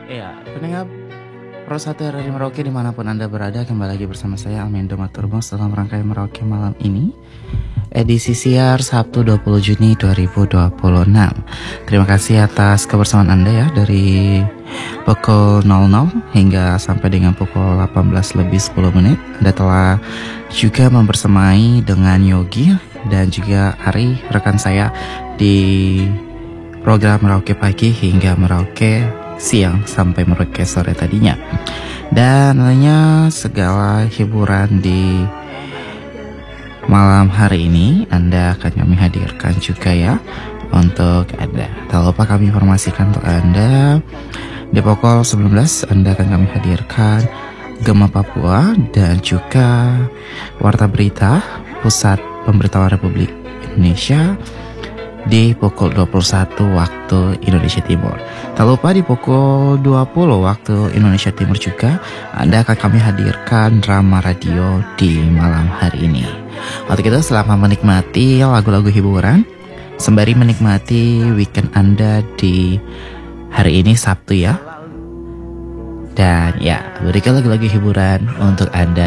Iya, pendengar Pro 1 RRI Merauke dimanapun Anda berada, kembali lagi bersama saya Almendo Maturbos dalam rangkaian Merauke malam ini, edisi siar Sabtu 20 Juni 2026. Terima kasih atas kebersamaan Anda ya, dari pukul 00 hingga sampai dengan pukul 18 lebih 10 menit. Anda telah juga membersamai dengan Yogi dan juga Ari, rekan saya di program Merauke Pagi hingga Merauke Siang sampai Merauke Sore tadinya. Dan tentunya segala hiburan di malam hari ini Anda akan kami hadirkan juga ya untuk Anda. Tak lupa kami informasikan untuk Anda, di pukul 19 Anda akan kami hadirkan Gema Papua dan juga Warta Berita Pusat Pemberitahuan Republik Indonesia di pukul 21 waktu Indonesia Timur. Tak lupa di pukul 20 waktu Indonesia Timur juga Anda akan kami hadirkan drama radio di malam hari ini. Untuk itu selamat menikmati lagu-lagu hiburan sembari menikmati weekend Anda di hari ini Sabtu ya. Dan ya, berikan lagu-lagu hiburan untuk Anda